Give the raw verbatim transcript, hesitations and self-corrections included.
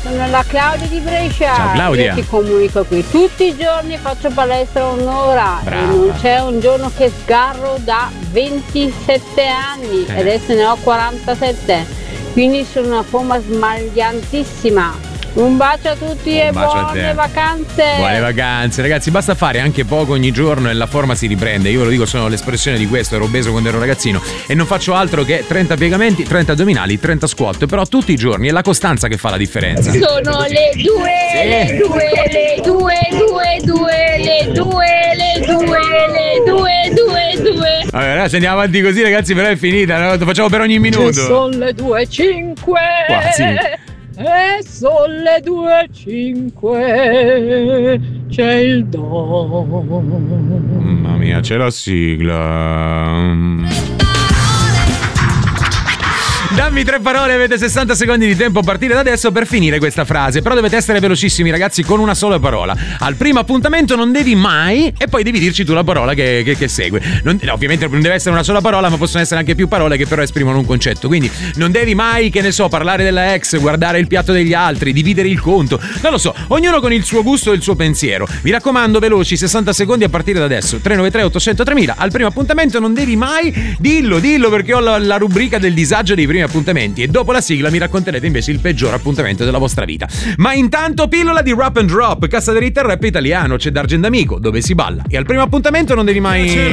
sono la Claudia di Brescia. Ciao Claudia. Io ti comunico qui tutti i giorni, faccio palestra un'ora. Brava. E non c'è un giorno che sgarro da ventisette anni eh. e adesso ne ho quarantasette, quindi sono una forma smagliantissima. Un bacio a tutti Un e bacio a buone te. vacanze. Buone vacanze, ragazzi, basta fare anche poco ogni giorno e la forma si riprende. Io ve lo dico, sono l'espressione di questo, ero obeso quando ero ragazzino e non faccio altro che trenta piegamenti, trenta addominali, trenta squat, però tutti i giorni è la costanza che fa la differenza. Sono le due, Sì. le due, le due, due, due, le due, le due, le due, due, due. Vabbè, adesso andiamo avanti così, ragazzi, però è finita, no? Lo facciamo per ogni minuto. Sono le due e cinque. Quasi. E sono le due e cinque. C'è il don. Mamma mia, c'è la sigla. Dammi tre parole, avete sessanta secondi di tempo a partire da adesso per finire questa frase. Però dovete essere velocissimi, ragazzi, con una sola parola. Al primo appuntamento non devi mai, e poi devi dirci tu la parola che, che, che segue. Non, no, ovviamente non deve essere una sola parola, ma possono essere anche più parole che però esprimono un concetto. Quindi non devi mai, che ne so, parlare della ex, guardare il piatto degli altri, dividere il conto. Non lo so, ognuno con il suo gusto e il suo pensiero. Mi raccomando, veloci, sessanta secondi a partire da adesso. tre nove tre otto zero zero tre mila. Al primo appuntamento non devi mai, dillo, dillo, perché ho la, la rubrica del disagio dei primi appuntamenti e dopo la sigla mi racconterete invece il peggior appuntamento della vostra vita. Ma intanto pillola di Rap and Drop, cassa dritta il rap italiano, c'è D'Argent Amico, dove si balla e al primo appuntamento non devi mai...